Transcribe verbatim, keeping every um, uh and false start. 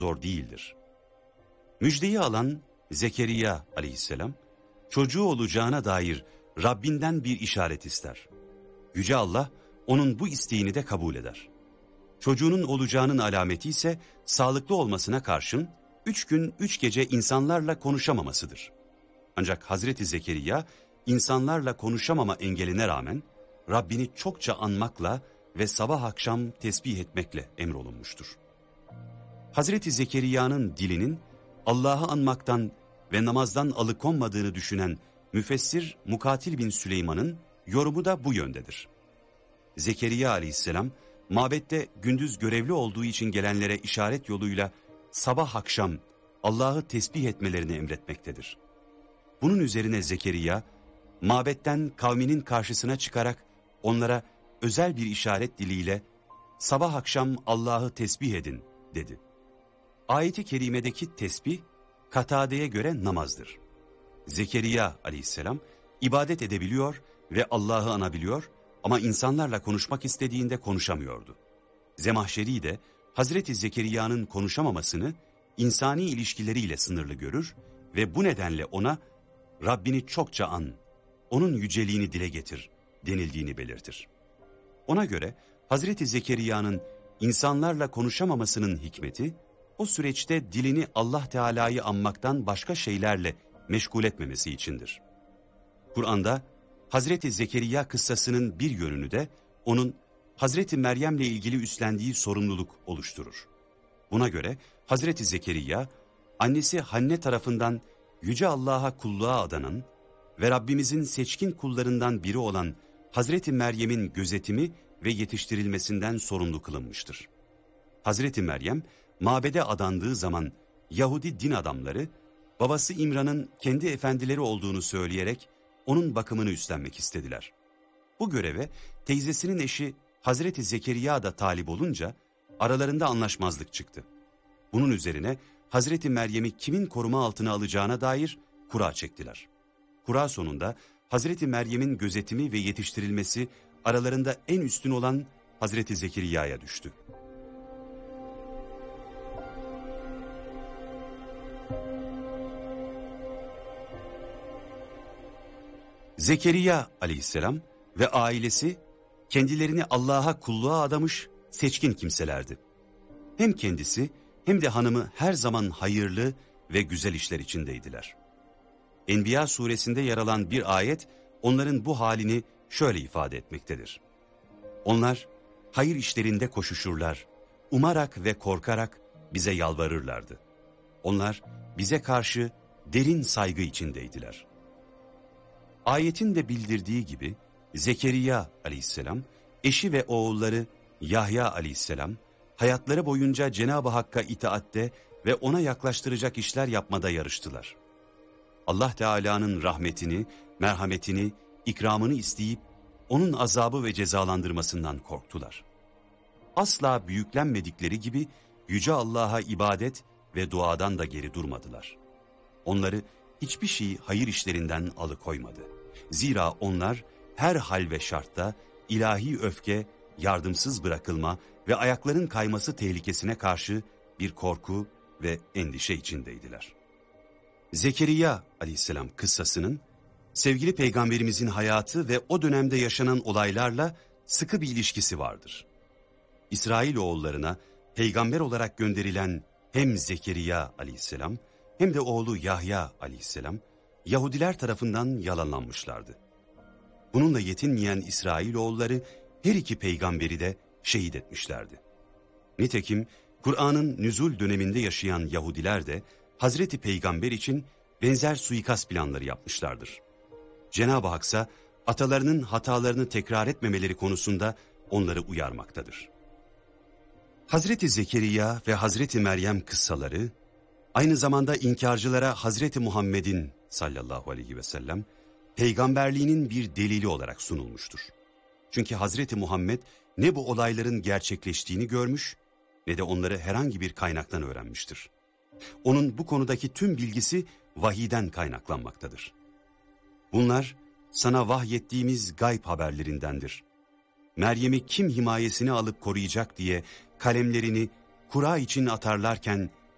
zor değildir. Müjdeyi alan Zekeriya aleyhisselam, çocuğu olacağına dair Rabbinden bir işaret ister. Yüce Allah onun bu isteğini de kabul eder. Çocuğunun olacağının alameti ise sağlıklı olmasına karşın üç gün üç gece insanlarla konuşamamasıdır. Ancak Hazreti Zekeriya insanlarla konuşamama engeline rağmen Rabbini çokça anmakla ve sabah akşam tesbih etmekle emrolunmuştur. Hazreti Zekeriya'nın dilinin Allah'ı anmaktan ve namazdan alıkonmadığını düşünen müfessir Mukatil bin Süleyman'ın yorumu da bu yöndedir. Zekeriya aleyhisselam mabette gündüz görevli olduğu için gelenlere işaret yoluyla sabah akşam Allah'ı tesbih etmelerini emretmektedir. Bunun üzerine Zekeriya, mabetten kavminin karşısına çıkarak onlara özel bir işaret diliyle sabah akşam Allah'ı tesbih edin dedi. Ayet-i kerimedeki tesbih, Katade'ye göre namazdır. Zekeriya aleyhisselam ibadet edebiliyor ve Allah'ı anabiliyor ama insanlarla konuşmak istediğinde konuşamıyordu. Zemahşeri de Hazreti Zekeriya'nın konuşamamasını insani ilişkileriyle sınırlı görür ve bu nedenle ona Rabbini çokça an, onun yüceliğini dile getir denildiğini belirtir. Ona göre Hazreti Zekeriya'nın insanlarla konuşamamasının hikmeti, o süreçte dilini Allah Teala'yı anmaktan başka şeylerle meşgul etmemesi içindir. Kur'an'da Hazreti Zekeriya kıssasının bir yönünü de onun Hazreti Meryem'le ilgili üstlendiği sorumluluk oluşturur. Buna göre Hazreti Zekeriya, annesi Hanne tarafından Yüce Allah'a kulluğa adanan ve Rabbimizin seçkin kullarından biri olan Hazreti Meryem'in gözetimi ve yetiştirilmesinden sorumlu kılınmıştır. Hazreti Meryem, mabede adandığı zaman Yahudi din adamları, babası İmran'ın kendi efendileri olduğunu söyleyerek onun bakımını üstlenmek istediler. Bu göreve teyzesinin eşi Hazreti Zekeriya da talip olunca aralarında anlaşmazlık çıktı. Bunun üzerine Hazreti Meryem'i kimin koruma altına alacağına dair kura çektiler. Kura sonunda Hazreti Meryem'in gözetimi ve yetiştirilmesi aralarında en üstün olan Hazreti Zekeriya'ya düştü. Zekeriya aleyhisselam ve ailesi kendilerini Allah'a kulluğa adamış seçkin kimselerdi. Hem kendisi hem de hanımı her zaman hayırlı ve güzel işler içindeydiler. Enbiya suresinde yer alan bir ayet onların bu halini şöyle ifade etmektedir. Onlar hayır işlerinde koşuşurlar, umarak ve korkarak bize yalvarırlardı. Onlar bize karşı derin saygı içindeydiler. Ayetin de bildirdiği gibi Zekeriya aleyhisselam, eşi ve oğulları Yahya aleyhisselam, hayatları boyunca Cenab-ı Hakk'a itaatte ve ona yaklaştıracak işler yapmada yarıştılar. Allah Teala'nın rahmetini, merhametini, ikramını isteyip onun azabı ve cezalandırmasından korktular. Asla büyüklenmedikleri gibi Yüce Allah'a ibadet ve duadan da geri durmadılar. Onları hiçbir şey hayır işlerinden alıkoymadı. Zira onlar her hal ve şartta ilahi öfke, yardımsız bırakılma ve ayakların kayması tehlikesine karşı bir korku ve endişe içindeydiler. Zekeriya aleyhisselam kıssasının sevgili peygamberimizin hayatı ve o dönemde yaşanan olaylarla sıkı bir ilişkisi vardır. İsrailoğullarına peygamber olarak gönderilen hem Zekeriya aleyhisselam hem de oğlu Yahya aleyhisselam Yahudiler tarafından yalanlanmışlardı. Bununla yetinmeyen İsrailoğulları her iki peygamberi de şehit etmişlerdi. Nitekim Kur'an'ın nüzul döneminde yaşayan Yahudiler de Hazreti Peygamber için benzer suikast planları yapmışlardır. Cenab-ı Hak ise atalarının hatalarını tekrar etmemeleri konusunda onları uyarmaktadır. Hazreti Zekeriya ve Hazreti Meryem kıssaları aynı zamanda inkarcılara Hazreti Muhammed'in sallallahu aleyhi ve sellem peygamberliğinin bir delili olarak sunulmuştur. Çünkü Hazreti Muhammed ne bu olayların gerçekleştiğini görmüş ne de onları herhangi bir kaynaktan öğrenmiştir. Onun bu konudaki tüm bilgisi vahiyden kaynaklanmaktadır. Bunlar sana vahyettiğimiz gayb haberlerindendir. Meryem'i kim himayesine alıp koruyacak diye kalemlerini kura için atarlarken